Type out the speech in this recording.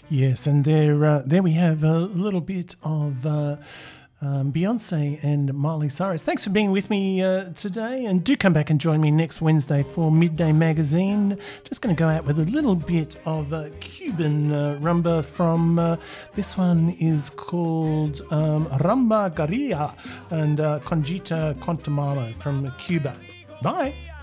Yes, and there we have a little bit of Beyonce and Miley Cyrus. Thanks for being with me today, and do come back and join me next Wednesday for Midday Magazine. Just going to go out with a little bit of Cuban rumba from, this one is called Rumba Guerrilla and Conchita Contamalo from Cuba. Bye.